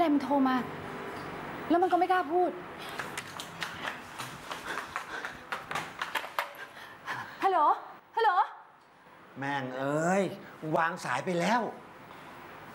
อะไรมันโทรมาแล้วมันก็ไม่กล้าพูดฮัลโหลฮัลโหลแม่งเอ้ยวางสายไปแล้ว